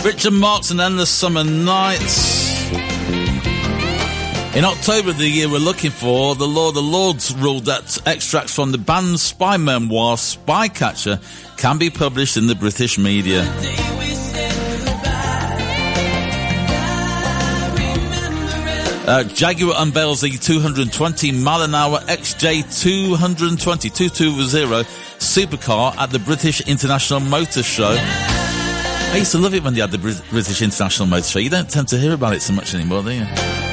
Richard Marx and Endless Summer Nights. In October of the year we're looking for, the Law of the Lords ruled that extracts from the banned spy memoir Spycatcher can be published in the British media. Jaguar unveils the 220 mile an hour XJ220 220 supercar at the British International Motor Show. I used to love it when they had the British International Motor Show. You don't tend to hear about it so much anymore, do you?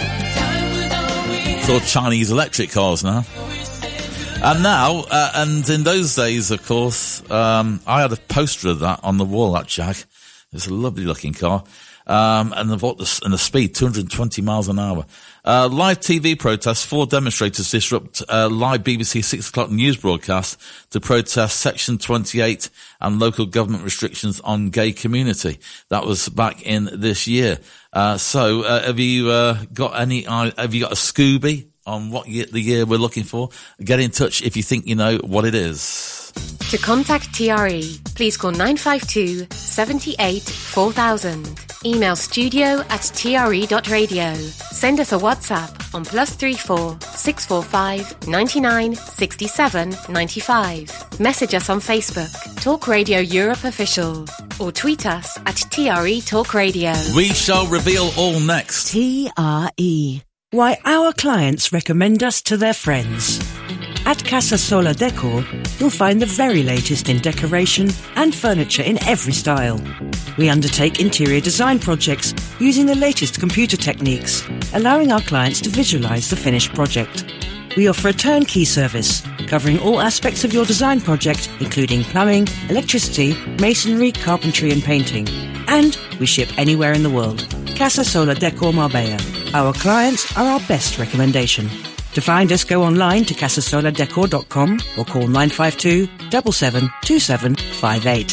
It's all Chinese electric cars now. And now, and in those days, of course, I had a poster of that on the wall, that Jag. It's a lovely looking car. And the speed, 220 miles an hour. Live TV protests, 4 demonstrators disrupt live BBC 6 o'clock news broadcast to protest Section 28 and local government restrictions on gay community. That was back in this year. So have you got a Scooby on what the year we're looking for? Get in touch if you think you know what it is. To contact TRE, please call 952 78 4000. Email studio@tre.radio. Send us a WhatsApp on +34 645 99 67 95. Message us on Facebook, Talk Radio Europe Official, or tweet us at TRE Talk Radio. We shall reveal all next. TRE. Why our clients recommend us to their friends. At Casa Sola Decor, you'll find the very latest in decoration and furniture in every style. We undertake interior design projects using the latest computer techniques, allowing our clients to visualize the finished project. We offer a turnkey service, covering all aspects of your design project, including plumbing, electricity, masonry, carpentry and painting. And we ship anywhere in the world. Casa Sola Decor Marbella. Our clients are our best recommendation. To find us, go online to casasoladecor.com or call 952 77 2758.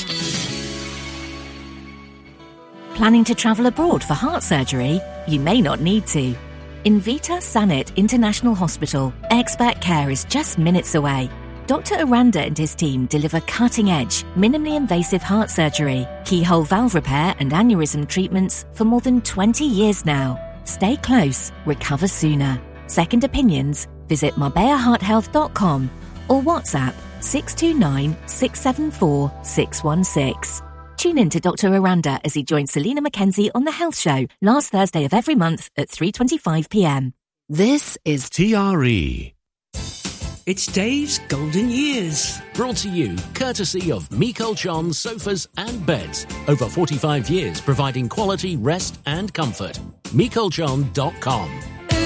Planning to travel abroad for heart surgery? You may not need to. In Vita Sanit International Hospital, expert care is just minutes away. Dr. Aranda and his team deliver cutting-edge, minimally invasive heart surgery, keyhole valve repair and aneurysm treatments for more than 20 years now. Stay close, recover sooner. Second opinions, visit MarbellaHeartHealth.com or WhatsApp 629 674 616. Tune in to Dr. Aranda as he joins Selena McKenzie on The Health Show last Thursday of every month at 3:25 p.m. This is TRE. It's Dave's Golden Years. Brought to you courtesy of Mikol Chon Sofas and Beds. Over 45 years providing quality, rest and comfort. MikolChon.com.